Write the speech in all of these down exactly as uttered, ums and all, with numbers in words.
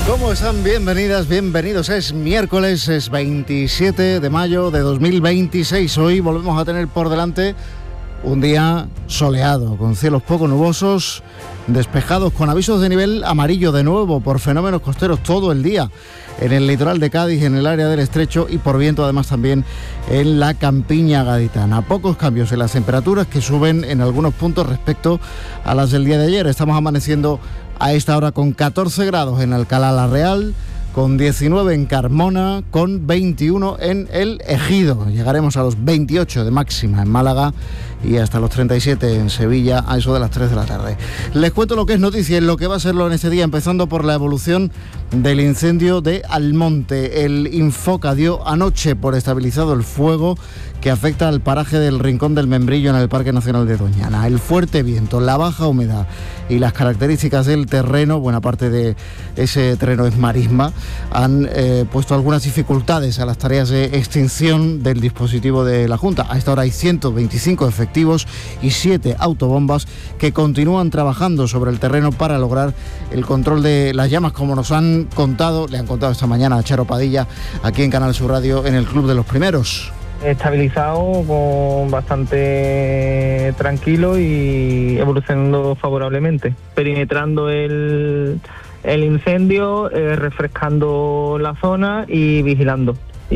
¿Cómo están? Bienvenidas, bienvenidos. Es miércoles, es veintisiete de mayo de dos mil veintiséis. Hoy volvemos a tener por delante un día soleado, con cielos poco nubosos, despejados, con avisos de nivel amarillo de nuevo por fenómenos costeros todo el día en el litoral de Cádiz, en el área del Estrecho y por viento además también en la campiña gaditana. Pocos cambios en las temperaturas, que suben en algunos puntos respecto a las del día de ayer. Estamos amaneciendo a esta hora con catorce grados en Alcalá la Real, con diecinueve en Carmona, con veintiuno en El Ejido. Llegaremos a los veintiocho de máxima en Málaga y hasta los treinta y siete en Sevilla a eso de las tres de la tarde. Les cuento lo que es noticia y lo que va a serlo en este día, empezando por la evolución del incendio de Almonte. El Infoca dio anoche por estabilizado el fuego que afecta al paraje del Rincón del Membrillo en el Parque Nacional de Doñana. El fuerte viento, la baja humedad y las características del terreno, buena parte de ese terreno es marisma, han eh, puesto algunas dificultades a las tareas de extinción del dispositivo de la Junta. A esta hora hay ciento veinticinco efectivos y siete autobombas que continúan trabajando sobre el terreno para lograr el control de las llamas, como nos han contado, le han contado esta mañana a Charo Padilla, aquí en Canal Sur Radio, en el Club de los Primeros. Estabilizado, con bastante tranquilo y evolucionando favorablemente, perimetrando el, el incendio, eh, refrescando la zona y vigilando.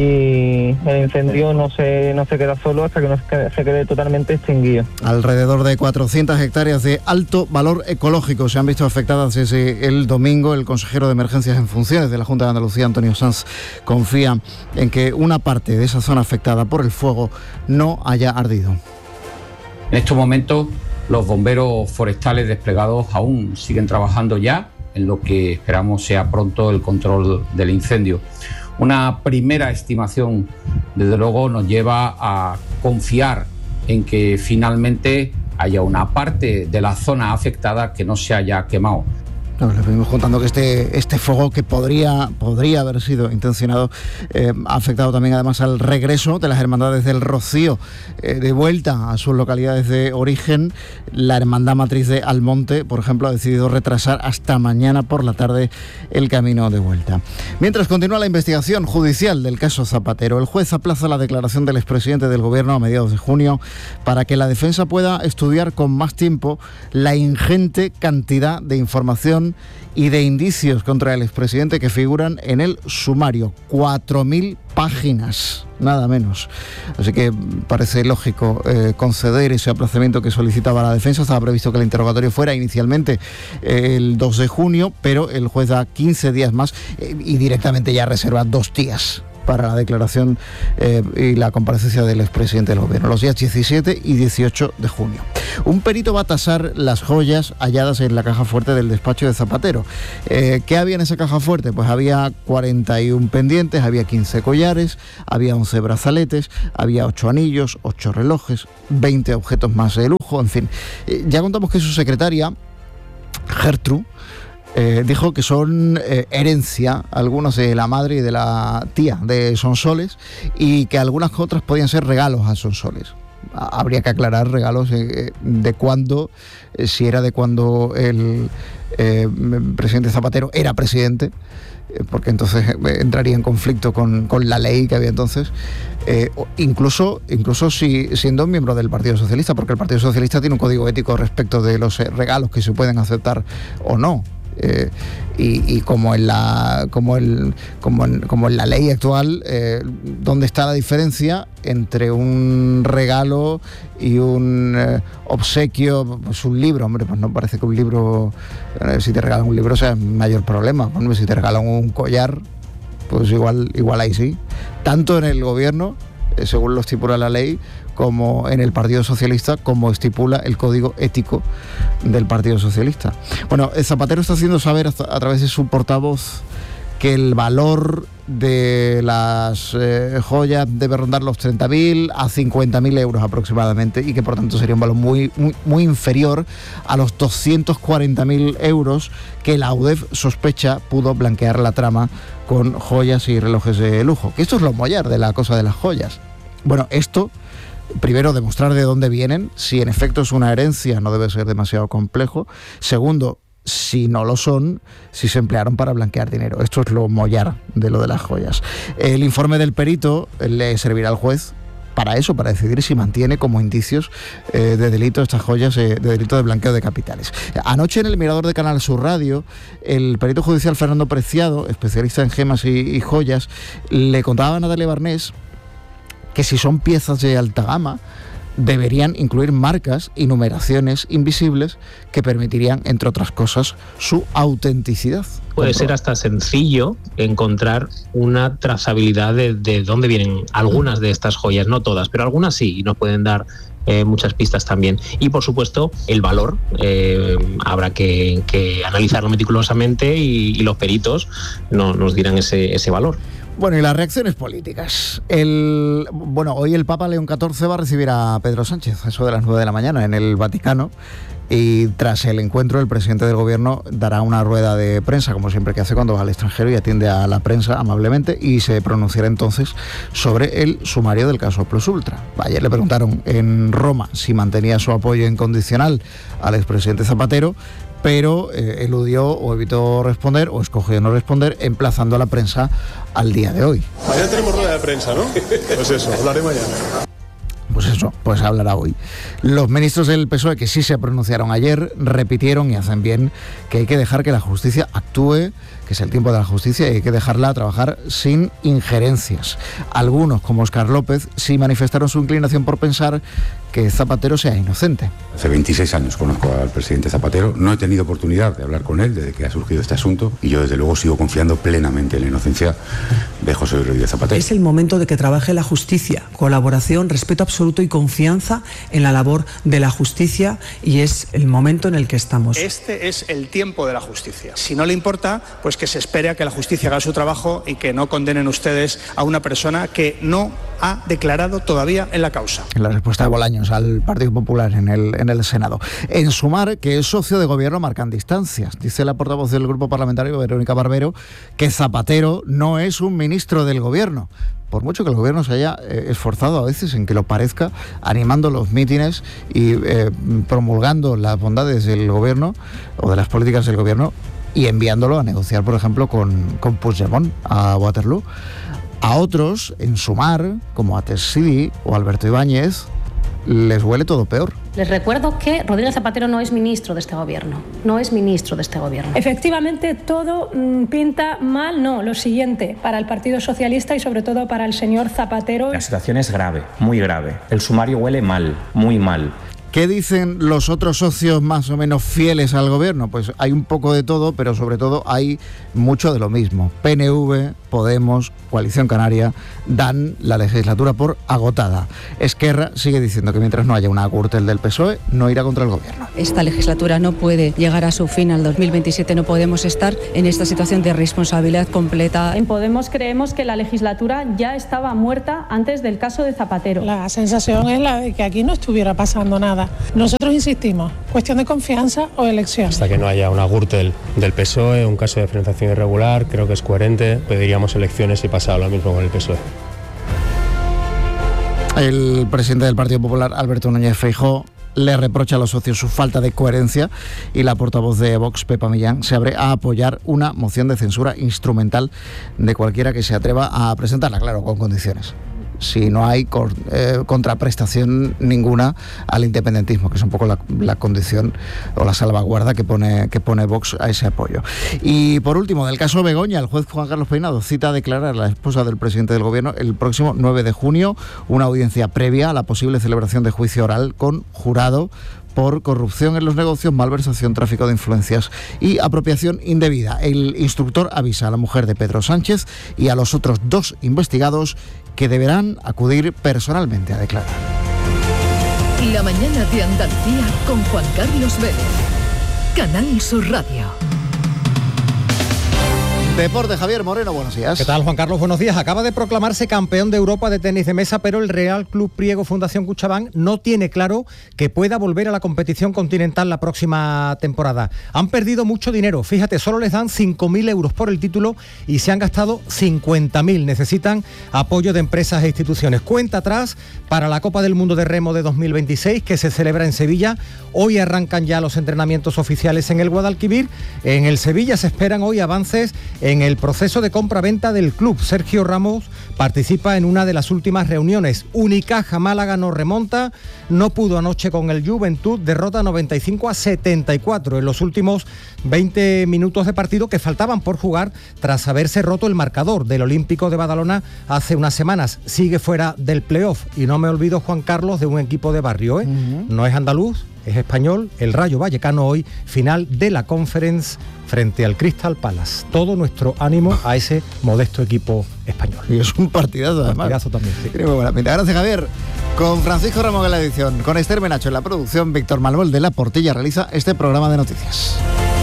Y el incendio no se, no se queda solo hasta que no se quede, se quede totalmente extinguido. Alrededor de cuatrocientas hectáreas de alto valor ecológico se han visto afectadas desde el domingo. El consejero de Emergencias en funciones de la Junta de Andalucía, Antonio Sanz, confía en que una parte de esa zona afectada por el fuego no haya ardido. En estos momentos los bomberos forestales desplegados aún siguen trabajando ya en lo que esperamos sea pronto el control del incendio. Una primera estimación, desde luego, nos lleva a confiar en que finalmente haya una parte de la zona afectada que no se haya quemado. No, les venimos contando que este, este fuego, que podría, podría haber sido intencionado, eh, ha afectado también además al regreso de las hermandades del Rocío eh, de vuelta a sus localidades de origen. La hermandad matriz de Almonte, por ejemplo, ha decidido retrasar hasta mañana por la tarde el camino de vuelta. Mientras continúa la investigación judicial del caso Zapatero, el juez aplaza la declaración del expresidente del Gobierno a mediados de junio para que la defensa pueda estudiar con más tiempo la ingente cantidad de información y de indicios contra el expresidente que figuran en el sumario. cuatro mil páginas, nada menos. Así que parece lógico eh, conceder ese aplazamiento que solicitaba la defensa. Estaba previsto que el interrogatorio fuera inicialmente eh, el dos de junio, pero el juez da quince días más eh, y directamente ya reserva dos días para la declaración eh, y la comparecencia del expresidente del Gobierno, los días diecisiete y dieciocho de junio. Un perito va a tasar las joyas halladas en la caja fuerte del despacho de Zapatero. Eh, ¿Qué había en esa caja fuerte? Pues había cuarenta y uno pendientes, había quince collares, había once brazaletes, había ocho anillos, ocho relojes, veinte objetos más de lujo, en fin. Eh, ya contamos que su secretaria, Gertrude, Eh, dijo que son eh, herencia, algunos de la madre y de la tía de Sonsoles, y que algunas otras podían ser regalos a Sonsoles. Habría que aclarar regalos eh, de cuándo, eh, si era de cuando el eh, presidente Zapatero era presidente, eh, porque entonces eh, entraría en conflicto con, con la ley que había entonces, eh, incluso, incluso si siendo miembro del Partido Socialista, porque el Partido Socialista tiene un código ético respecto de los eh, regalos que se pueden aceptar o no. Eh, y, y como en la como el como en, como en la ley actual, eh, ¿dónde está la diferencia entre un regalo y un eh, obsequio? Pues un libro, hombre, pues no parece que un libro, eh, si te regalan un libro sea mayor problema. Hombre, si te regalan un collar, pues igual igual ahí sí. Tanto en el Gobierno, eh, según lo estipula la ley, como en el Partido Socialista, como estipula el código ético del Partido Socialista. Bueno, Zapatero está haciendo saber a través de su portavoz que el valor de las eh, joyas debe rondar los treinta mil a cincuenta mil euros aproximadamente, y que por tanto sería un valor muy, muy, muy inferior a los doscientos cuarenta mil euros que la U D E F sospecha pudo blanquear la trama con joyas y relojes de lujo. Que esto es lo mollar de la cosa de las joyas. Bueno, esto, primero, demostrar de dónde vienen. Si en efecto es una herencia, no debe ser demasiado complejo. Segundo, si no lo son, si se emplearon para blanquear dinero. Esto es lo mollar de lo de las joyas. El informe del perito le servirá al juez para eso, para decidir si mantiene como indicios eh, de delito estas joyas, eh, de delito de blanqueo de capitales. Anoche en el Mirador de Canal Sur Radio, el perito judicial Fernando Preciado, especialista en gemas y, y joyas, le contaba a Natalia Barnés que si son piezas de alta gama, deberían incluir marcas y numeraciones invisibles que permitirían, entre otras cosas, su autenticidad. Puede ser hasta sencillo encontrar una trazabilidad de, de dónde vienen algunas de estas joyas, no todas, pero algunas sí, y nos pueden dar eh, muchas pistas también. Y por supuesto, el valor, eh, habrá que, que analizarlo meticulosamente y, y los peritos no, nos dirán ese, ese valor. Bueno, y las reacciones políticas. El, bueno, hoy el Papa León catorce va a recibir a Pedro Sánchez, a eso de las nueve de la mañana, en el Vaticano. Y tras el encuentro, el presidente del gobierno dará una rueda de prensa, como siempre que hace cuando va al extranjero y atiende a la prensa amablemente, y se pronunciará entonces sobre el sumario del caso Plus Ultra. Ayer le preguntaron en Roma si mantenía su apoyo incondicional al expresidente Zapatero, pero eh, eludió o evitó responder o escogió no responder, emplazando a la prensa al día de hoy. Mañana tenemos rueda de prensa, ¿no? Pues eso, hablaré mañana. Pues eso, pues hablará hoy. Los ministros del P S O E que sí se pronunciaron ayer repitieron, y hacen bien, que hay que dejar que la justicia actúe, que es el tiempo de la justicia y hay que dejarla trabajar sin injerencias. Algunos, como Óscar López, sí manifestaron su inclinación por pensar que Zapatero sea inocente. Hace veintiséis años conozco al presidente Zapatero, no he tenido oportunidad de hablar con él desde que ha surgido este asunto y yo desde luego sigo confiando plenamente en la inocencia de José Rodríguez Zapatero. Es el momento de que trabaje la justicia, colaboración, respeto absoluto y confianza en la labor de la justicia, y es el momento en el que estamos. Este es el tiempo de la justicia. Si no le importa, pues que se espere a que la justicia haga su trabajo y que no condenen ustedes a una persona que no ha declarado todavía en la causa. La respuesta de Bolaños al Partido Popular en el, en el Senado. En Sumar, que es socio de gobierno, marcan distancias. Dice la portavoz del grupo parlamentario, Verónica Barbero, que Zapatero no es un ministro del gobierno. Por mucho que el gobierno se haya eh, esforzado a veces en que lo parezca, animando los mítines y eh, promulgando las bondades del gobierno o de las políticas del gobierno y enviándolo a negociar, por ejemplo, con, con Puigdemont a Waterloo. A otros, en Sumar, como a Tessidi o Alberto Ibáñez, les huele todo peor. Les recuerdo que Rodríguez Zapatero no es ministro de este gobierno, no es ministro de este gobierno. Efectivamente, todo mmm, pinta mal, no, lo siguiente, para el Partido Socialista y sobre todo para el señor Zapatero. La situación es grave, muy grave. El sumario huele mal, muy mal. ¿Qué dicen los otros socios más o menos fieles al gobierno? Pues hay un poco de todo, pero sobre todo hay mucho de lo mismo. P N V, Podemos, Coalición Canaria dan la legislatura por agotada. Esquerra sigue diciendo que mientras no haya una Gürtel del P S O E, no irá contra el gobierno. Esta legislatura no puede llegar a su fin al dos mil veintisiete, no podemos estar en esta situación de responsabilidad completa. En Podemos creemos que la legislatura ya estaba muerta antes del caso de Zapatero. La sensación es la de que aquí no estuviera pasando nada. Nosotros insistimos, cuestión de confianza o elección. Hasta que no haya una Gürtel del P S O E, un caso de financiación irregular, creo que es coherente, pediríamos elecciones y pasar lo mismo con el P S O E. El presidente del Partido Popular, Alberto Núñez Feijóo, le reprocha a los socios su falta de coherencia y la portavoz de Vox, Pepa Millán, se abre a apoyar una moción de censura instrumental de cualquiera que se atreva a presentarla, claro, con condiciones. Si no hay cor, eh, contraprestación ninguna al independentismo, que es un poco la, la condición o la salvaguarda que pone, que pone Vox a ese apoyo. Y por último, del caso Begoña, el juez Juan Carlos Peinado cita a declarar a la esposa del presidente del gobierno el próximo nueve de junio, una audiencia previa a la posible celebración de juicio oral con jurado por corrupción en los negocios, malversación, tráfico de influencias y apropiación indebida. El instructor avisa a la mujer de Pedro Sánchez y a los otros dos investigados que deberán acudir personalmente a declarar. La mañana de Andalucía con Juan Carlos Vélez. Canal Sur Radio. Deporte, Javier Moreno, buenos días. ¿Qué tal, Juan Carlos? Buenos días. Acaba de proclamarse campeón de Europa de tenis de mesa, pero el Real Club Priego Fundación Cuchabán no tiene claro que pueda volver a la competición continental la próxima temporada. Han perdido mucho dinero. Fíjate, solo les dan cinco mil euros por el título y se han gastado cincuenta mil. Necesitan apoyo de empresas e instituciones. Cuenta atrás para la Copa del Mundo de Remo de dos mil veintiséis, que se celebra en Sevilla. Hoy arrancan ya los entrenamientos oficiales en el Guadalquivir. En el Sevilla se esperan hoy avances en el proceso de compra-venta del club. Sergio Ramos participa en una de las últimas reuniones. Unicaja Málaga no remonta, no pudo anoche con el Juventud, derrota noventa y cinco a setenta y cuatro en los últimos veinte minutos de partido que faltaban por jugar tras haberse roto el marcador del Olímpico de Badalona hace unas semanas. Sigue fuera del playoff y no me olvido, Juan Carlos, de un equipo de barrio, ¿eh? Uh-huh. No es andaluz, es español, el Rayo Vallecano hoy, final de la Conference frente al Crystal Palace. Todo nuestro ánimo a ese modesto equipo español. Y es un partidazo, además. Partidazo también, sí. Tiene muy buena pinta. Gracias, Javier. Con Francisco Ramos en la edición, con Esther Menacho en la producción, Víctor Malbol de La Portilla realiza este programa de noticias.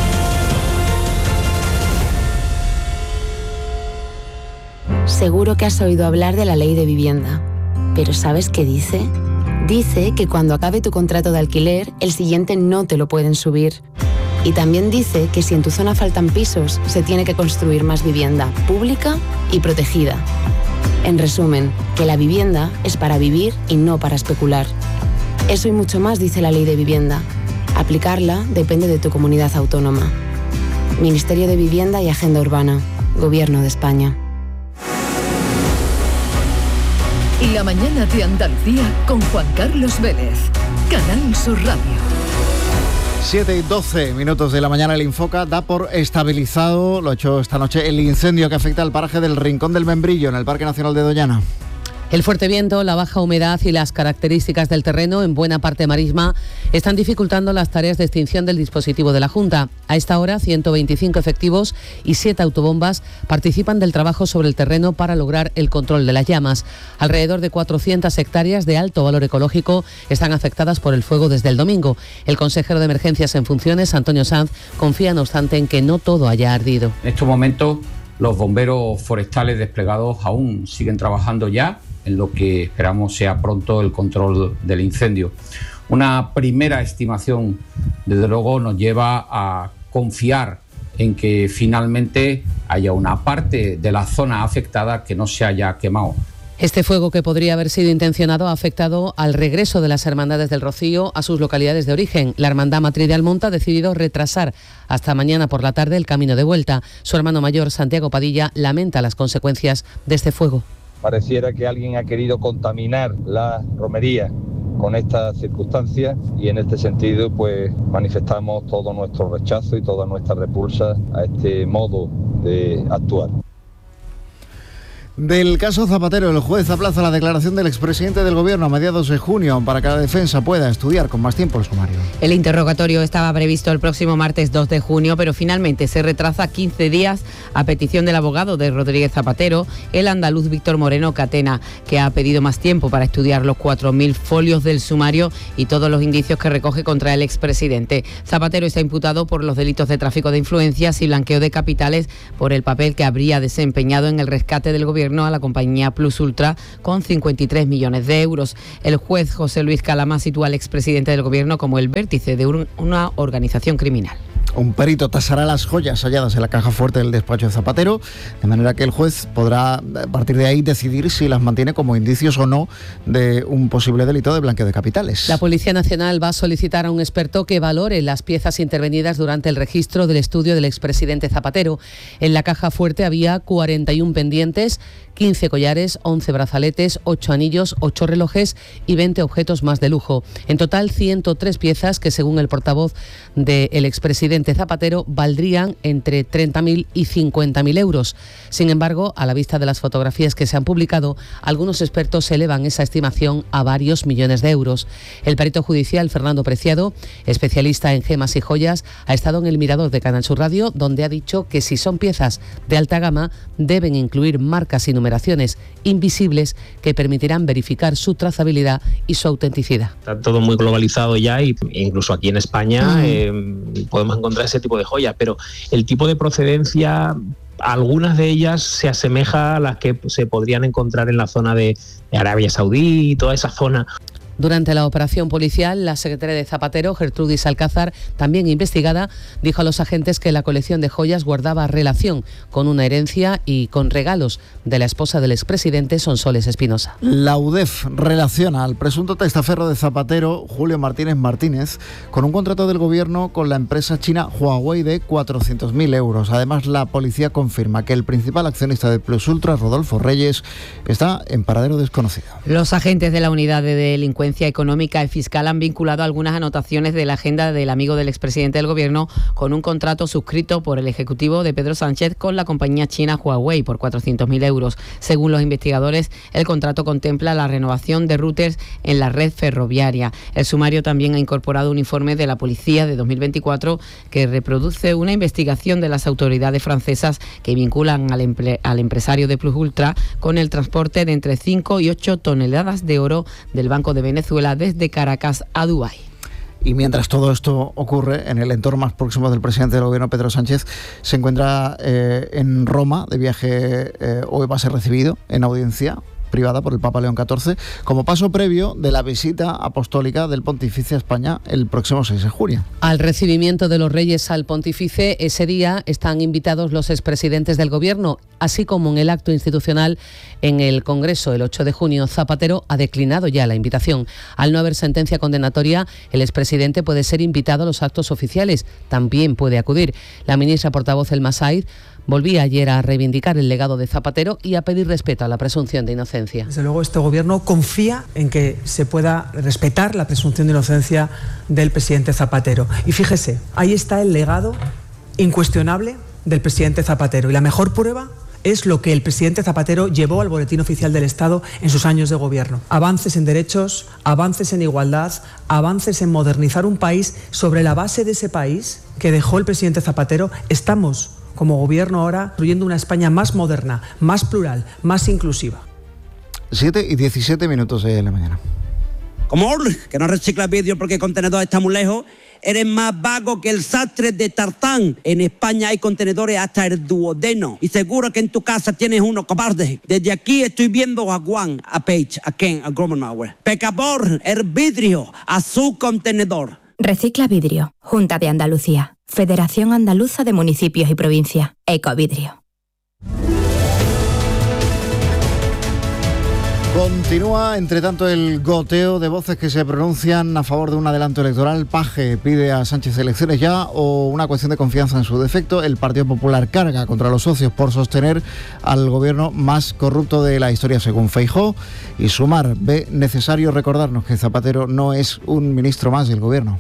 Seguro que has oído hablar de la ley de vivienda, pero ¿sabes qué dice? Dice que cuando acabe tu contrato de alquiler, el siguiente no te lo pueden subir. Y también dice que si en tu zona faltan pisos, se tiene que construir más vivienda pública y protegida. En resumen, que la vivienda es para vivir y no para especular. Eso y mucho más dice la ley de vivienda. Aplicarla depende de tu comunidad autónoma. Ministerio de Vivienda y Agenda Urbana. Gobierno de España. La mañana de Andalucía con Juan Carlos Vélez. Canal Sur Radio. siete y doce minutos de la mañana. El Infoca da por estabilizado, lo ha hecho esta noche, el incendio que afecta al paraje del Rincón del Membrillo en el Parque Nacional de Doñana. El fuerte viento, la baja humedad y las características del terreno, en buena parte marisma, están dificultando las tareas de extinción del dispositivo de la Junta. A esta hora, ciento veinticinco efectivos y siete autobombas participan del trabajo sobre el terreno para lograr el control de las llamas. Alrededor de cuatrocientas hectáreas de alto valor ecológico están afectadas por el fuego desde el domingo. El consejero de Emergencias en funciones, Antonio Sanz, confía no obstante en que no todo haya ardido. En estos momentos, los bomberos forestales desplegados aún siguen trabajando ya en lo que esperamos sea pronto el control del incendio. Una primera estimación, desde luego, nos lleva a confiar en que finalmente haya una parte de la zona afectada que no se haya quemado. Este fuego, que podría haber sido intencionado, ha afectado al regreso de las Hermandades del Rocío a sus localidades de origen. La Hermandad Matriz de Almonte ha decidido retrasar hasta mañana por la tarde el camino de vuelta. Su hermano mayor, Santiago Padilla, lamenta las consecuencias de este fuego. Pareciera que alguien ha querido contaminar la romería con estas circunstancias y en este sentido pues manifestamos todo nuestro rechazo y toda nuestra repulsa a este modo de actuar. Del caso Zapatero, el juez aplaza la declaración del expresidente del Gobierno a mediados de junio para que la defensa pueda estudiar con más tiempo el sumario. El interrogatorio estaba previsto el próximo martes dos de junio, pero finalmente se retrasa quince días a petición del abogado de Rodríguez Zapatero, el andaluz Víctor Moreno Catena, que ha pedido más tiempo para estudiar los cuatro mil folios del sumario y todos los indicios que recoge contra el expresidente. Zapatero está imputado por los delitos de tráfico de influencias y blanqueo de capitales por el papel que habría desempeñado en el rescate del Gobierno a la compañía Plus Ultra con cincuenta y tres millones de euros. El juez José Luis Calama sitúa al expresidente del Gobierno como el vértice de un, una organización criminal. Un perito tasará las joyas halladas en la caja fuerte del despacho de Zapatero, de manera que el juez podrá, a partir de ahí, decidir si las mantiene como indicios o no de un posible delito de blanqueo de capitales. La Policía Nacional va a solicitar a un experto que valore las piezas intervenidas durante el registro del estudio del expresidente Zapatero. En la caja fuerte había cuarenta y uno pendientes, quince collares, once brazaletes, ocho anillos, ocho relojes y veinte objetos más de lujo. En total, ciento tres piezas que, según el portavoz del expresidente Zapatero, valdrían entre treinta mil y cincuenta mil euros. Sin embargo, a la vista de las fotografías que se han publicado, algunos expertos elevan esa estimación a varios millones de euros. El perito judicial Fernando Preciado, especialista en gemas y joyas, ha estado en el Mirador de Canal Sur Radio, donde ha dicho que si son piezas de alta gama, deben incluir marcas y numeraciones invisibles que permitirán verificar su trazabilidad y su autenticidad. Está todo muy globalizado ya, y incluso aquí en España mm. eh, podemos encontrar ese tipo de joyas, pero el tipo de procedencia algunas de ellas se asemejan a las que se podrían encontrar en la zona de Arabia Saudí y toda esa zona. Durante la operación policial, la secretaria de Zapatero, Gertrudis Alcázar, también investigada, dijo a los agentes que la colección de joyas guardaba relación con una herencia y con regalos de la esposa del expresidente, Sonsoles Espinosa. La U D E F relaciona al presunto testaferro de Zapatero, Julio Martínez Martínez, con un contrato del gobierno con la empresa china Huawei de cuatrocientos mil euros. Además, la policía confirma que el principal accionista de Plus Ultra, Rodolfo Reyes, está en paradero desconocido. Los agentes de la unidad de delincuencia económica y fiscal han vinculado algunas anotaciones de la agenda del amigo del expresidente del gobierno con un contrato suscrito por el ejecutivo de Pedro Sánchez con la compañía china Huawei por cuatrocientos mil euros. Según los investigadores, el contrato contempla la renovación de routers en la red ferroviaria. El sumario también ha incorporado un informe de la policía de dos mil veinticuatro que reproduce una investigación de las autoridades francesas que vinculan al, empre- al empresario de Plus Ultra con el transporte de entre cinco y ocho toneladas de oro del Banco de Venezuela desde Caracas a Dubái. Y mientras todo esto ocurre, en el entorno más próximo del presidente del gobierno, Pedro Sánchez, se encuentra eh, en Roma de viaje, eh, hoy va a ser recibido en audiencia privada por el Papa León catorce, como paso previo de la visita apostólica del pontífice a España el próximo seis de junio. Al recibimiento de los reyes al pontífice, ese día están invitados los expresidentes del gobierno, así como en el acto institucional en el Congreso el ocho de junio. Zapatero ha declinado ya la invitación. Al no haber sentencia condenatoria, el expresidente puede ser invitado a los actos oficiales, también puede acudir. La ministra portavoz Elma Said volvía ayer a reivindicar el legado de Zapatero y a pedir respeto a la presunción de inocencia. Desde luego, este gobierno confía en que se pueda respetar la presunción de inocencia del presidente Zapatero. Y fíjese, ahí está el legado incuestionable del presidente Zapatero. Y la mejor prueba es lo que el presidente Zapatero llevó al Boletín Oficial del Estado en sus años de gobierno. Avances en derechos, avances en igualdad, avances en modernizar un país. Sobre la base de ese país que dejó el presidente Zapatero, estamos como gobierno ahora construyendo una España más moderna, más plural, más inclusiva. siete y diecisiete minutos de la mañana. Como que no reciclas vídeo porque el contenedor está muy lejos, eres más vago que el sastre de Tartán. En España hay contenedores hasta el duodeno y seguro que en tu casa tienes uno, cobarde. Desde aquí estoy viendo a Juan, a Paige, a Ken, a Gromenauer. Pecador, el vidrio a su contenedor. Recicla Vidrio, Junta de Andalucía, Federación Andaluza de Municipios y Provincias, Ecovidrio. Continúa, entre tanto, el goteo de voces que se pronuncian a favor de un adelanto electoral. Paje pide a Sánchez elecciones ya o una cuestión de confianza en su defecto. El Partido Popular carga contra los socios por sostener al gobierno más corrupto de la historia, según Feijóo. Y Sumar ve necesario recordarnos que Zapatero no es un ministro más del gobierno.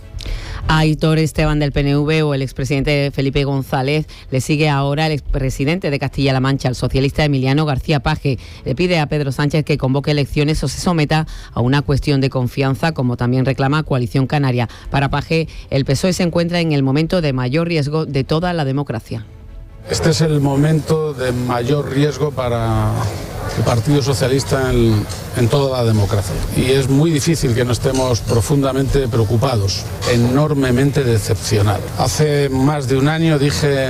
A Aitor Esteban del P N V o el expresidente Felipe González le sigue ahora el expresidente de Castilla-La Mancha, el socialista Emiliano García Paje. Le pide a Pedro Sánchez que convoque elecciones o se someta a una cuestión de confianza, como también reclama Coalición Canaria. Para Paje, el P S O E se encuentra en el momento de mayor riesgo de toda la democracia. Este es el momento de mayor riesgo para el Partido Socialista en, en toda la democracia. Y es muy difícil que no estemos profundamente preocupados, enormemente decepcionados. Hace más de un año dije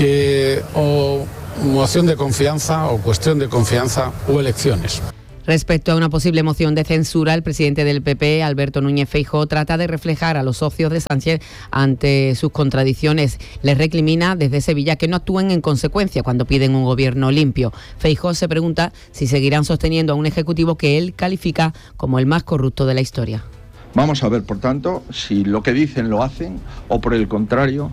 que o moción de confianza o cuestión de confianza o elecciones. Respecto a una posible moción de censura, el presidente del P P, Alberto Núñez Feijóo, trata de reflejar a los socios de Sánchez ante sus contradicciones. Les recrimina desde Sevilla que no actúen en consecuencia cuando piden un gobierno limpio. Feijóo se pregunta si seguirán sosteniendo a un ejecutivo que él califica como el más corrupto de la historia. Vamos a ver, por tanto, si lo que dicen lo hacen o, por el contrario,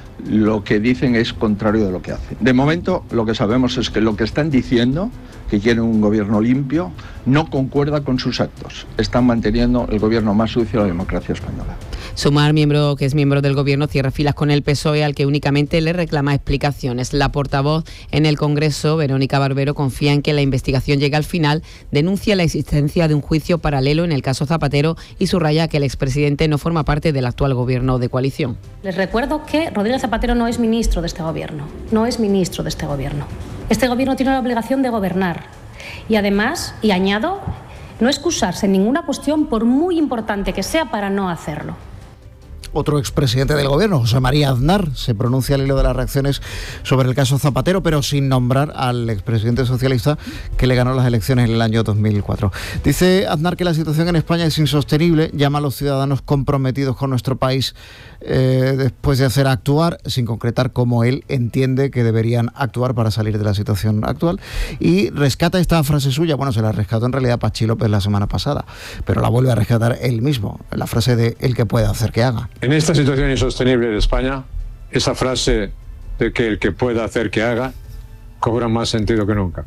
lo que dicen es contrario de lo que hacen. De momento, lo que sabemos es que lo que están diciendo, que quieren un gobierno limpio, no concuerda con sus actos. Están manteniendo el gobierno más sucio de la democracia española. Sumar, miembro que es miembro del gobierno, cierra filas con el P S O E, al que únicamente le reclama explicaciones. La portavoz en el Congreso, Verónica Barbero, confía en que la investigación llegue al final, denuncia la existencia de un juicio paralelo en el caso Zapatero y subraya que el expresidente no forma parte del actual gobierno de coalición. Les recuerdo que Rodríguez Zapatero no es ministro de este gobierno, no es ministro de este gobierno. Este gobierno tiene la obligación de gobernar y además, y añado, no excusarse en ninguna cuestión por muy importante que sea para no hacerlo. Otro expresidente del gobierno, José María Aznar, se pronuncia al hilo de las reacciones sobre el caso Zapatero, pero sin nombrar al expresidente socialista que le ganó las elecciones en el año dos mil cuatro. Dice Aznar que la situación en España es insostenible, llama a los ciudadanos comprometidos con nuestro país eh, después de hacer actuar, sin concretar cómo él entiende que deberían actuar para salir de la situación actual, y rescata esta frase suya. Bueno, se la rescató en realidad Pachi López la semana pasada, pero la vuelve a rescatar él mismo, la frase de el que puede hacer que haga. En esta situación insostenible de España, esa frase de que el que pueda hacer que haga cobra más sentido que nunca.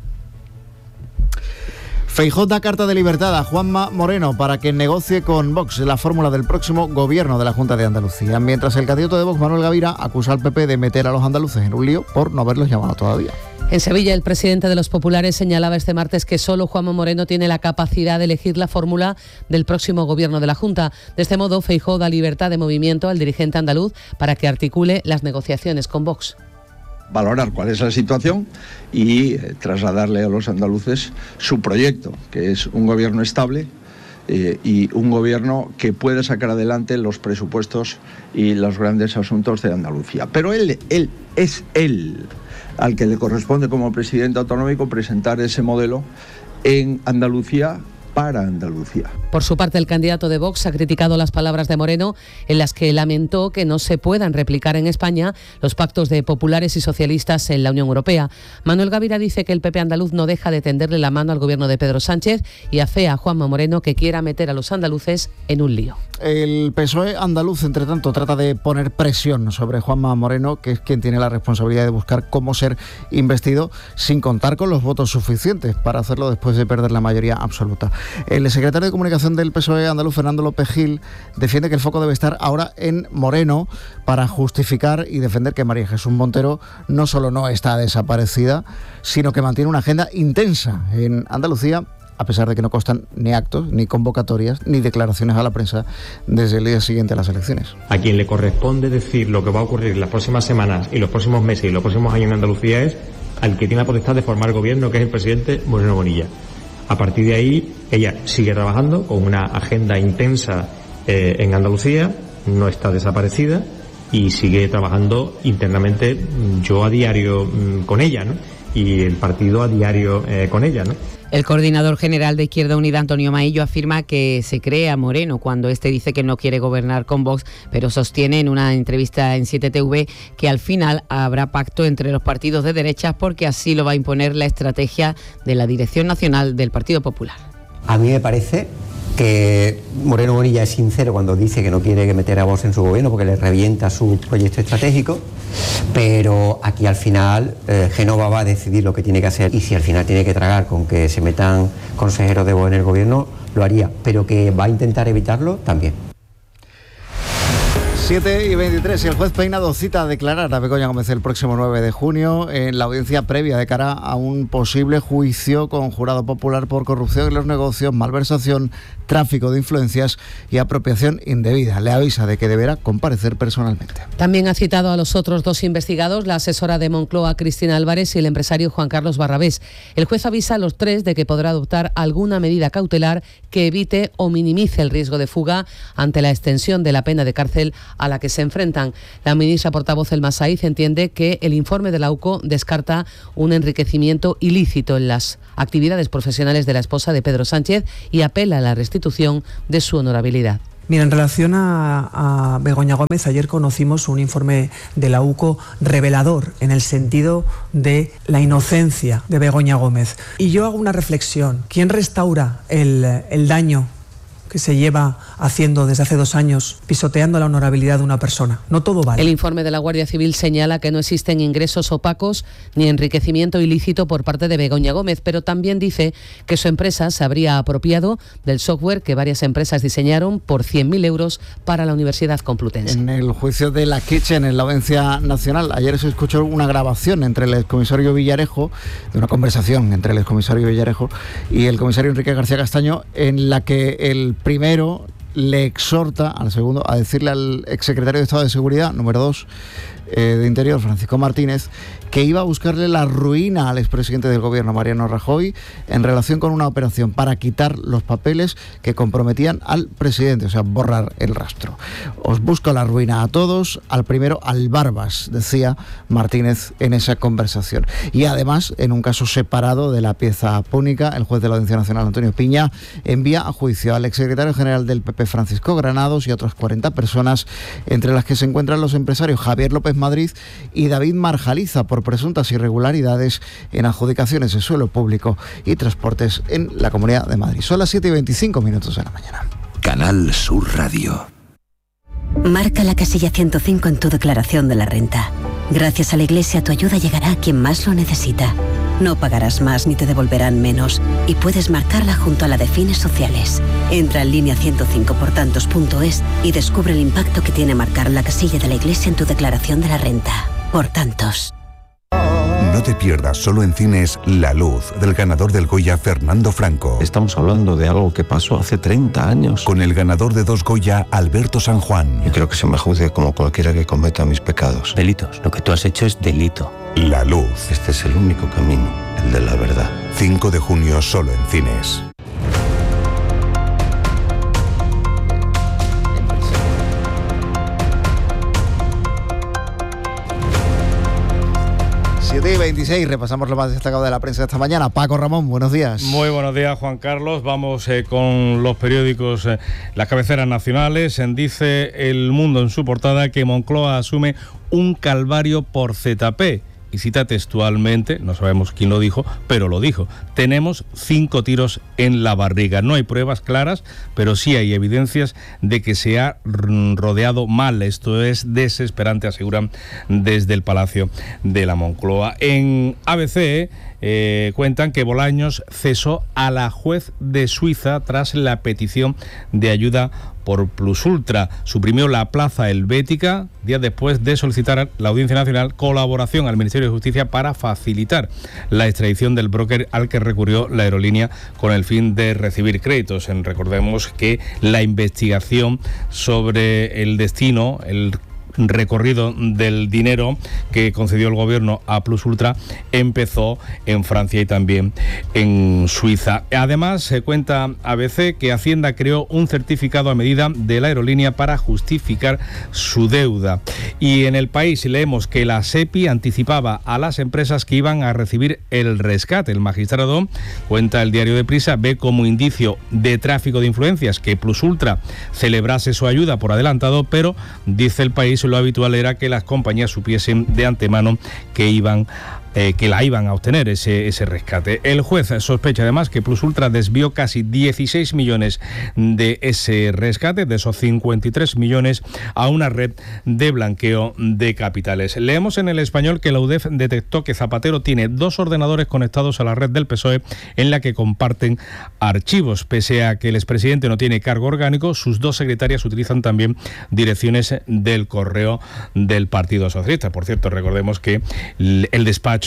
Feijóo da carta de libertad a Juanma Moreno para que negocie con Vox la fórmula del próximo gobierno de la Junta de Andalucía, mientras el candidato de Vox, Manuel Gavira, acusa al P P de meter a los andaluces en un lío por no haberlos llamado todavía. En Sevilla, el presidente de los populares señalaba este martes que solo Juanma Moreno tiene la capacidad de elegir la fórmula del próximo gobierno de la Junta. De este modo, Feijóo da libertad de movimiento al dirigente andaluz para que articule las negociaciones con Vox. Valorar cuál es la situación y eh, trasladarle a los andaluces su proyecto, que es un gobierno estable eh, y un gobierno que pueda sacar adelante los presupuestos y los grandes asuntos de Andalucía. Pero él, él es él al que le corresponde como presidente autonómico presentar ese modelo en Andalucía para Andalucía. Por su parte, el candidato de Vox ha criticado las palabras de Moreno, en las que lamentó que no se puedan replicar en España los pactos de populares y socialistas en la Unión Europea. Manuel Gavira dice que el P P andaluz no deja de tenderle la mano al gobierno de Pedro Sánchez y afea a Juanma Moreno que quiera meter a los andaluces en un lío. El P S O E andaluz, entre tanto, trata de poner presión sobre Juanma Moreno, que es quien tiene la responsabilidad de buscar cómo ser investido sin contar con los votos suficientes para hacerlo después de perder la mayoría absoluta. El secretario de Comunicación del P S O E andaluz, Fernando López Gil, defiende que el foco debe estar ahora en Moreno para justificar y defender que María Jesús Montero no solo no está desaparecida, sino que mantiene una agenda intensa en Andalucía, a pesar de que no constan ni actos, ni convocatorias, ni declaraciones a la prensa desde el día siguiente a las elecciones. A quien le corresponde decir lo que va a ocurrir en las próximas semanas y los próximos meses y los próximos años en Andalucía es al que tiene la potestad de formar gobierno, que es el presidente Moreno Bonilla. A partir de ahí, ella sigue trabajando con una agenda intensa eh, en Andalucía, no está desaparecida y sigue trabajando internamente, yo a diario mmm, con ella, ¿no? Y el partido a diario eh, con ella, ¿no? El coordinador general de Izquierda Unida, Antonio Maillo, afirma que se cree a Moreno cuando este dice que no quiere gobernar con Vox, pero sostiene en una entrevista en siete T V que al final habrá pacto entre los partidos de derechas porque así lo va a imponer la estrategia de la Dirección Nacional del Partido Popular. A mí me parece que Moreno Bonilla es sincero cuando dice que no quiere meter a Vox en su gobierno porque le revienta su proyecto estratégico, pero aquí al final eh, Génova va a decidir lo que tiene que hacer y si al final tiene que tragar con que se metan consejeros de Vox en el gobierno, lo haría, pero que va a intentar evitarlo también. siete y veintitrés y el juez Peinado cita a declarar a Begoña Gómez el próximo nueve de junio en la audiencia previa de cara a un posible juicio con jurado popular por corrupción en los negocios, malversación, tráfico de influencias y apropiación indebida. Le avisa de que deberá comparecer personalmente. También ha citado a los otros dos investigados, la asesora de Moncloa, Cristina Álvarez, y el empresario Juan Carlos Barrabés. El juez avisa a los tres de que podrá adoptar alguna medida cautelar que evite o minimice el riesgo de fuga ante la extensión de la pena de cárcel a la que se enfrentan. La ministra portavoz Elma Saiz entiende que el informe de la U C O descarta un enriquecimiento ilícito en las actividades profesionales de la esposa de Pedro Sánchez y apela a la restitución de su honorabilidad. Mira, en relación a, a Begoña Gómez, ayer conocimos un informe de la U C O revelador en el sentido de la inocencia de Begoña Gómez. Y yo hago una reflexión. ¿Quién restaura el, el daño que se lleva haciendo desde hace dos años, pisoteando la honorabilidad de una persona? No todo vale. El informe de la Guardia Civil señala que no existen ingresos opacos ni enriquecimiento ilícito por parte de Begoña Gómez, pero también dice que su empresa se habría apropiado del software que varias empresas diseñaron por cien mil euros para la Universidad Complutense. En el juicio de la Kitchen, en la Audiencia Nacional, ayer se escuchó una grabación entre el excomisario Villarejo, de una conversación entre el excomisario Villarejo y el comisario Enrique García Castaño, en la que el primero le exhorta al segundo a decirle al exsecretario de Estado de Seguridad, número dos, eh, de Interior, Francisco Martínez, que iba a buscarle la ruina al expresidente del gobierno, Mariano Rajoy, en relación con una operación para quitar los papeles que comprometían al presidente, o sea, borrar el rastro. Os busco la ruina a todos, al primero al Barbas, decía Martínez en esa conversación. Y además, en un caso separado de la pieza púnica, el juez de la Audiencia Nacional, Antonio Piña, envía a juicio al exsecretario general del P P, Francisco Granados, y a otras cuarenta personas, entre las que se encuentran los empresarios Javier López Madrid y David Marjaliza, por presuntas irregularidades en adjudicaciones de suelo público y transportes en la Comunidad de Madrid. Son las siete y veinticinco minutos de la mañana. Canal Sur Radio. Marca la casilla ciento cinco en tu declaración de la renta. Gracias a la Iglesia, tu ayuda llegará a quien más lo necesita. No pagarás más ni te devolverán menos, y puedes marcarla junto a la de fines sociales. Entra en línea ciento cinco por tantos punto es y descubre el impacto que tiene marcar la casilla de la Iglesia en tu declaración de la renta. Por tantos. No te pierdas solo en cines La Luz, del ganador del Goya, Fernando Franco. Estamos hablando de algo que pasó hace treinta años. Con el ganador de dos Goya, Alberto San Juan. Y creo que se me juzgue como cualquiera que cometa mis pecados. Delitos. Lo que tú has hecho es delito. La Luz. Este es el único camino, el de la verdad. cinco de junio solo en cines. siete y veintiséis, repasamos lo más destacado de la prensa de esta mañana. Paco Ramón, buenos días. Muy buenos días, Juan Carlos. Vamos eh, con los periódicos, eh, las cabeceras nacionales. Dice El Mundo en su portada que Moncloa asume un calvario por Z P. Y cita textualmente, no sabemos quién lo dijo, pero lo dijo: tenemos cinco tiros en la barriga. No hay pruebas claras, pero sí hay evidencias de que se ha rodeado mal. Esto es desesperante, aseguran desde el Palacio de la Moncloa. En A B C eh, cuentan que Bolaños cesó a la juez de Suiza tras la petición de ayuda por Plus Ultra. Suprimió la plaza helvética días después de solicitar a la Audiencia Nacional colaboración al Ministerio de Justicia para facilitar la extradición del broker al que recurrió la aerolínea con el fin de recibir créditos. Recordemos que la investigación sobre el destino, el recorrido del dinero que concedió el gobierno a Plus Ultra empezó en Francia y también en Suiza. Además, se cuenta A B C que Hacienda creó un certificado a medida de la aerolínea para justificar su deuda. Y en El País leemos que la SEPI anticipaba a las empresas que iban a recibir el rescate. El magistrado, cuenta el diario de Prisa, ve como indicio de tráfico de influencias que Plus Ultra celebrase su ayuda por adelantado, pero dice El País, lo habitual era que las compañías supiesen de antemano que iban Eh, que la iban a obtener ese, ese rescate. El juez sospecha además que Plus Ultra desvió casi dieciséis millones de ese rescate, de esos cincuenta y tres millones, a una red de blanqueo de capitales. Leemos en El Español que la U D E F detectó que Zapatero tiene dos ordenadores conectados a la red del P S O E en la que comparten archivos. Pese a que el expresidente no tiene cargo orgánico, sus dos secretarias utilizan también direcciones del correo del Partido Socialista. Por cierto, recordemos que el despacho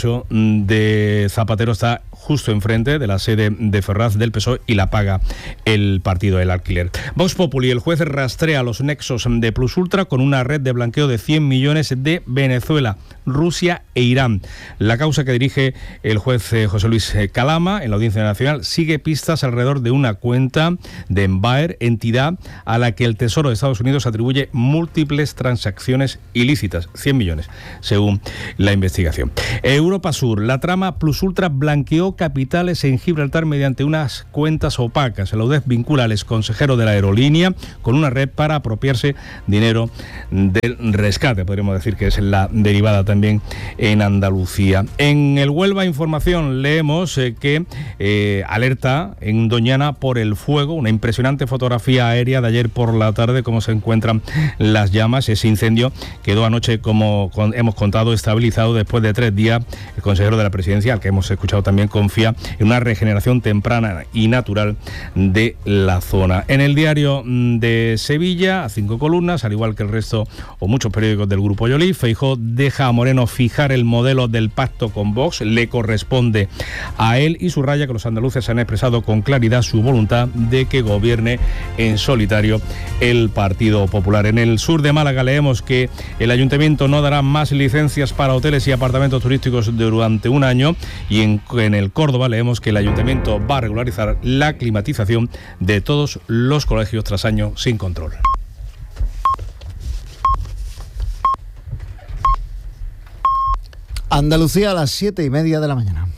de Zapatero está justo enfrente de la sede de Ferraz del P S O E y la paga el partido del alquiler. Vox Populi, el juez rastrea los nexos de Plus Ultra con una red de blanqueo de cien millones de Venezuela, Rusia e Irán. La causa que dirige el juez José Luis Calama en la Audiencia Nacional sigue pistas alrededor de una cuenta de Embaer, entidad a la que el Tesoro de Estados Unidos atribuye múltiples transacciones ilícitas, cien millones, según la investigación. Europa Sur, la trama Plus Ultra blanqueó capitales en Gibraltar mediante unas cuentas opacas. La U D E F vincula al exconsejero de la aerolínea con una red para apropiarse dinero del rescate. Podríamos decir que es la derivada también en Andalucía. En el Huelva Información leemos eh, que eh, alerta en Doñana por el fuego, una impresionante fotografía aérea de ayer por la tarde, cómo se encuentran las llamas. Ese incendio quedó anoche, como con, hemos contado, estabilizado después de tres días. El consejero de la Presidencia, al que hemos escuchado también con confía en una regeneración temprana y natural de la zona. En el diario de Sevilla, a cinco columnas, al igual que el resto o muchos periódicos del Grupo Yolí, Feijóo deja a Moreno fijar el modelo del pacto con Vox, le corresponde a él, y subraya que los andaluces han expresado con claridad su voluntad de que gobierne en solitario el Partido Popular. En el sur de Málaga leemos que el ayuntamiento no dará más licencias para hoteles y apartamentos turísticos durante un año, y en, en el Córdoba leemos que el ayuntamiento va a regularizar la climatización de todos los colegios tras años sin control. Andalucía a las siete y media de la mañana.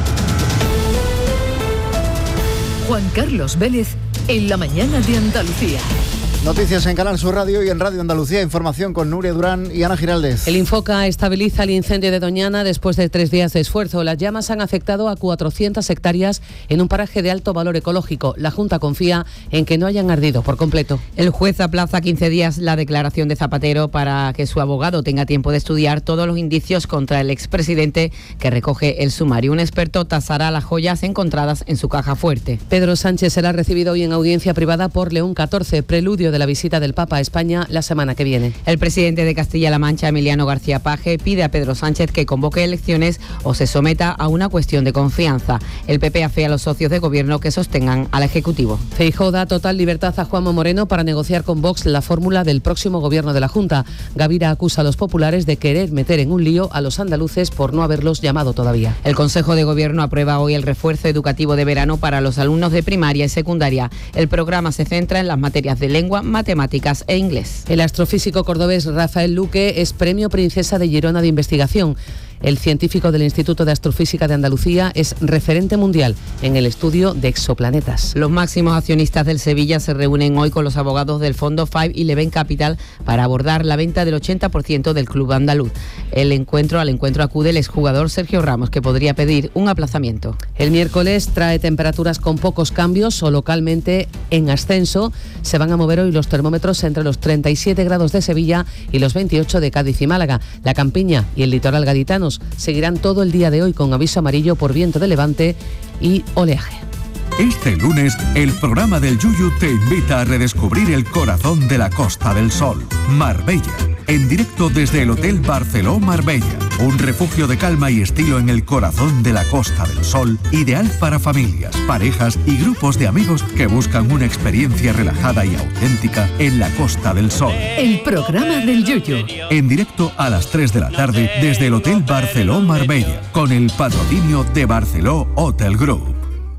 Juan Carlos Vélez en la mañana de Andalucía. Noticias en Canal Sur Radio y en Radio Andalucía. Información con Nuria Durán y Ana Giraldez. El Infoca estabiliza el incendio de Doñana después de tres días de esfuerzo. Las llamas han afectado a cuatrocientas hectáreas en un paraje de alto valor ecológico. La Junta confía en que no hayan ardido por completo. El juez aplaza quince días la declaración de Zapatero para que su abogado tenga tiempo de estudiar todos los indicios contra el expresidente que recoge el sumario. Un experto tasará las joyas encontradas en su caja fuerte. Pedro Sánchez será recibido hoy en audiencia privada por León catorce, preludio de la visita del Papa a España la semana que viene. El presidente de Castilla-La Mancha, Emiliano García Paje, pide a Pedro Sánchez que convoque elecciones o se someta a una cuestión de confianza. El P P afea a los socios de gobierno que sostengan al Ejecutivo. Feijóo da total libertad a Juanma Moreno para negociar con Vox la fórmula del próximo gobierno de la Junta. Gavira acusa a los populares de querer meter en un lío a los andaluces por no haberlos llamado todavía. El Consejo de Gobierno aprueba hoy el refuerzo educativo de verano para los alumnos de primaria y secundaria. El programa se centra en las materias de lengua, matemáticas e inglés. El astrofísico cordobés Rafael Luque es Premio Princesa de Girona de Investigación. El científico del Instituto de Astrofísica de Andalucía es referente mundial en el estudio de exoplanetas. Los máximos accionistas del Sevilla se reúnen hoy con los abogados del fondo Five Eleven Capital para abordar la venta del ochenta por ciento del club andaluz. El encuentro, al encuentro acude el exjugador Sergio Ramos, que podría pedir un aplazamiento. El miércoles trae temperaturas con pocos cambios o localmente en ascenso. Se van a mover hoy los termómetros entre los treinta y siete grados de Sevilla y los veintiocho de Cádiz y Málaga. La Campiña y el litoral gaditano seguirán todo el día de hoy con aviso amarillo por viento de levante y oleaje. Este lunes, el programa del Yuyu te invita a redescubrir el corazón de la Costa del Sol, Marbella. En directo desde el Hotel Barceló Marbella, un refugio de calma y estilo en el corazón de la Costa del Sol, ideal para familias, parejas y grupos de amigos que buscan una experiencia relajada y auténtica en la Costa del Sol. El programa del Yuyu. En directo a las tres de la tarde desde el Hotel Barceló Marbella, con el patrocinio de Barceló Hotel Group.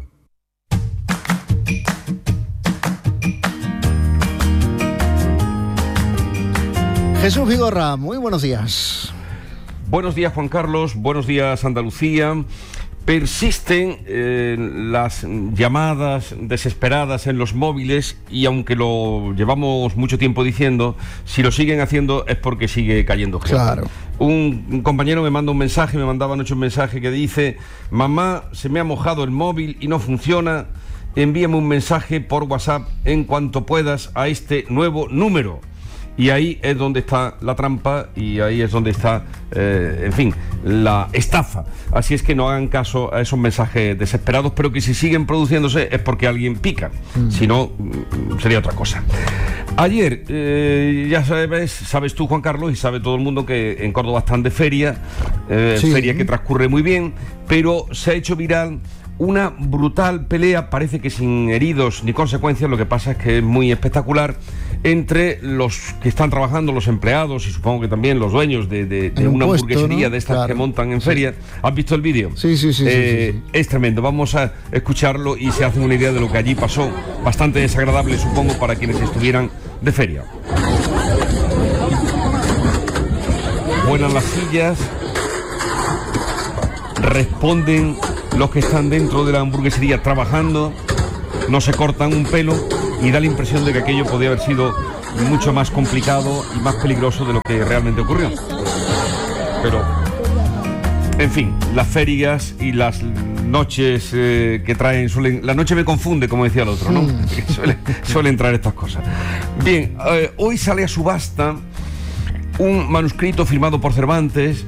Jesús Vigorra, muy buenos días. Buenos días, Juan Carlos, buenos días, Andalucía. Persisten eh, las llamadas desesperadas en los móviles y aunque lo llevamos mucho tiempo diciendo, si lo siguen haciendo es porque sigue cayendo gente. Claro. Un, un compañero me manda un mensaje, me mandaba anoche un mensaje que dice: mamá, se me ha mojado el móvil y no funciona, envíame un mensaje por WhatsApp en cuanto puedas a este nuevo número. Y ahí es donde está la trampa y ahí es donde está, eh, en fin, la estafa. Así es que no hagan caso a esos mensajes desesperados, pero que si siguen produciéndose es porque alguien pica. Mm. Si no, sería otra cosa. Ayer, eh, ya sabes, sabes tú, Juan Carlos, y sabe todo el mundo que en Córdoba están de feria, eh, sí. feria que transcurre muy bien, pero se ha hecho viral una brutal pelea, parece que sin heridos ni consecuencias, lo que pasa es que es muy espectacular, entre los que están trabajando, los empleados y supongo que también los dueños de, de, de una puesto, hamburguesería, ¿no? De estas claro. que montan en sí. feria. ¿Has visto el vídeo? Sí, sí, sí, eh, sí, sí, sí. Es tremendo, vamos a escucharlo y se hacen una idea de lo que allí pasó, bastante desagradable supongo para quienes estuvieran de feria. Vuelan las sillas, responden los que están dentro de la hamburguesería trabajando, no se cortan un pelo y da la impresión de que aquello podía haber sido mucho más complicado y más peligroso de lo que realmente ocurrió. Pero, en fin, las ferias y las noches eh, que traen, suelen, la noche me confunde, como decía el otro, ¿no? Mm. Suele, suelen traer estas cosas. Bien, eh, hoy sale a subasta un manuscrito firmado por Cervantes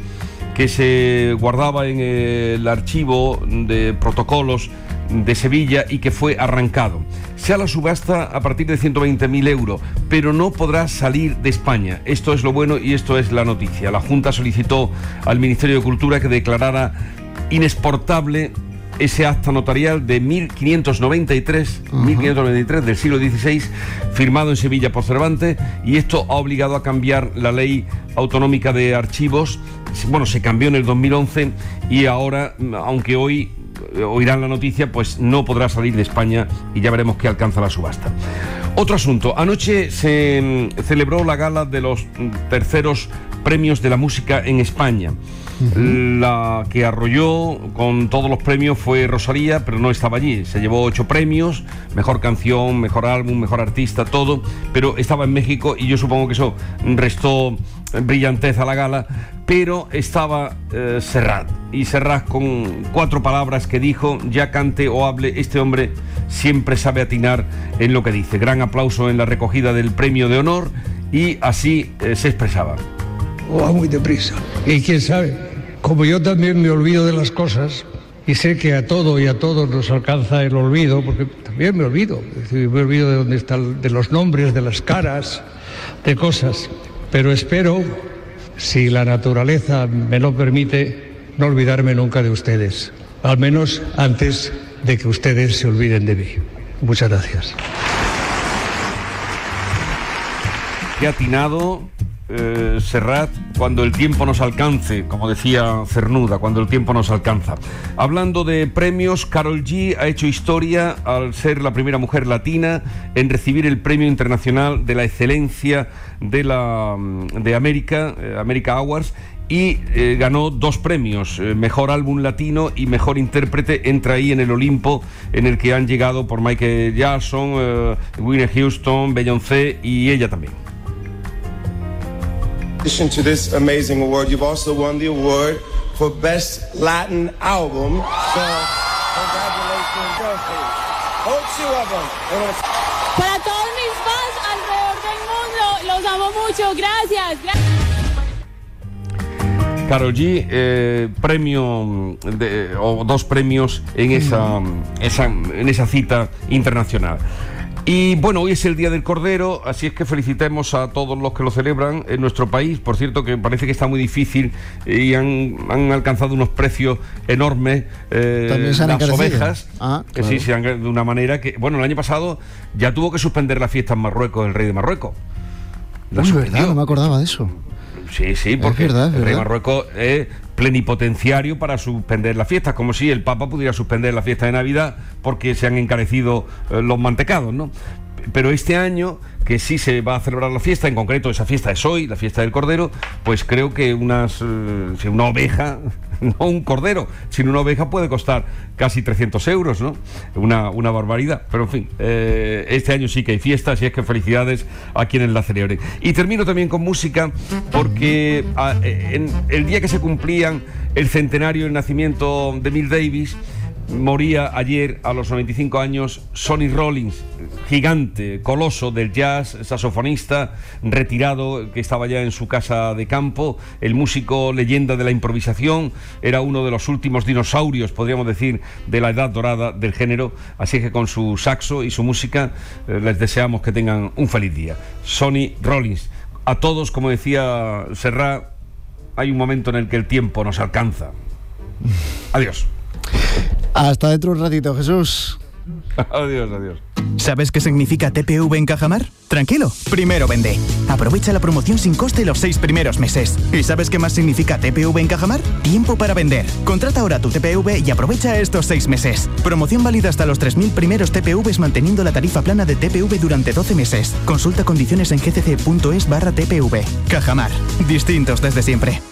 que se guardaba en el archivo de protocolos de Sevilla y que fue arrancado. Se hará la subasta a partir de ciento veinte mil euros, pero no podrá salir de España. Esto es lo bueno y esto es la noticia. La Junta solicitó al Ministerio de Cultura que declarara inexportable ese acta notarial de mil quinientos noventa y tres, uh-huh. mil quinientos noventa y tres del siglo dieciséis, firmado en Sevilla por Cervantes, y esto ha obligado a cambiar la ley autonómica de archivos. Bueno, se cambió en el dos mil once y ahora, aunque hoy oirán la noticia, pues no podrá salir de España y ya veremos qué alcanza la subasta. Otro asunto, anoche se celebró la gala de los terceros premios de la música en España. Uh-huh. La que arrolló con todos los premios fue Rosalía, pero no estaba allí. Se llevó ocho premios, mejor canción, mejor álbum, mejor artista, todo, pero estaba en México y yo supongo que eso restó brillantez a la gala, pero estaba eh, Serrat, y Serrat con cuatro palabras que dijo: ya cante o hable, este hombre siempre sabe atinar en lo que dice. Gran aplauso en la recogida del premio de honor y así eh, se expresaba. Va muy deprisa. Y quién sabe, como yo también me olvido de las cosas y sé que a todo y a todos nos alcanza el olvido, porque también me olvido, es decir, me olvido de dónde están, de los nombres, de las caras, de cosas, pero espero, si la naturaleza me lo permite, no olvidarme nunca de ustedes, al menos antes de que ustedes se olviden de mí. Muchas gracias. Qué atinado eh, Serrat, cuando el tiempo nos alcance, como decía Cernuda, cuando el tiempo nos alcanza. Hablando de premios, Karol G ha hecho historia al ser la primera mujer latina en recibir el Premio Internacional de la Excelencia de la de América, eh, America Awards, y eh, ganó dos premios, eh, Mejor Álbum Latino y Mejor Intérprete. Entra ahí en el Olimpo en el que han llegado por Michael Jackson, eh, Whitney Houston, Beyoncé y ella también. In addition to this amazing award, you've also won the award for Best Latin Album. So, congratulations, Dorothy. All two of them. Para todos mis fans alrededor del mundo, los amo mucho. Gracias. Gracias. Karol G, eh, premio de, o dos premios en esa, esa, en esa cita internacional. Y bueno, hoy es el Día del Cordero, así es que felicitemos a todos los que lo celebran en nuestro país. Por cierto, que parece que está muy difícil y han, han alcanzado unos precios enormes eh, También se han las encarecido. ovejas, Ah, que claro. sí, se han, de una manera que... Bueno, el año pasado ya tuvo que suspender la fiesta en Marruecos, el rey de Marruecos. La Uy, suspendió. verdad, no me acordaba de eso. Sí, sí, porque Es verdad, es el rey de verdad. Marruecos es plenipotenciario para suspender las fiestas, como si el Papa pudiera suspender la fiesta de Navidad porque se han encarecido eh, los mantecados, ¿no? Pero este año, que sí se va a celebrar la fiesta, en concreto esa fiesta es hoy, la fiesta del Cordero, pues creo que unas, eh, si una oveja, no un cordero, sino una oveja puede costar casi trescientos euros, ¿no? Una, una barbaridad. Pero en fin, eh, este año sí que hay fiestas y es que felicidades a quienes la celebren. Y termino también con música porque a, en el día que se cumplían el centenario del nacimiento de Miles Davis, moría ayer a los noventa y cinco años Sonny Rollins, gigante, coloso del jazz, saxofonista retirado que estaba ya en su casa de campo, el músico leyenda de la improvisación, era uno de los últimos dinosaurios, podríamos decir, de la edad dorada del género, así que con su saxo y su música eh, les deseamos que tengan un feliz día. Sonny Rollins, a todos, como decía Serrat, hay un momento en el que el tiempo nos alcanza. Adiós. Hasta dentro de un ratito, Jesús. Adiós, adiós. ¿Sabes qué significa T P V en Cajamar? Tranquilo, primero vende. Aprovecha la promoción sin coste los seis primeros meses. ¿Y sabes qué más significa T P V en Cajamar? Tiempo para vender. Contrata ahora tu T P V y aprovecha estos seis meses. Promoción válida hasta los tres mil primeros T P Vs manteniendo la tarifa plana de T P V durante doce meses. Consulta condiciones en gcc.es barra T P V. Cajamar. Distintos desde siempre.